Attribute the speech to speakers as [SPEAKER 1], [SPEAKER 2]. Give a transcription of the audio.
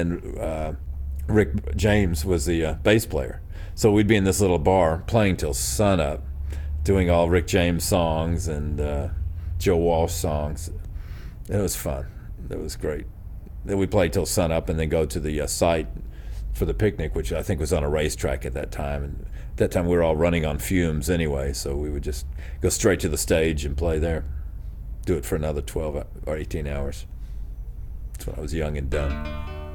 [SPEAKER 1] and Rick James was the bass player. So we'd be in this little bar playing till sunup, doing all Rick James songs and Joe Walsh songs. It was fun. It was great. Then we played till sunup and then go to the site for the picnic, which I think was on a racetrack at that time. And at that time we were all running on fumes anyway, so we would just go straight to the stage and play there. Do it for another 12 or 18 hours. That's when I was young and dumb.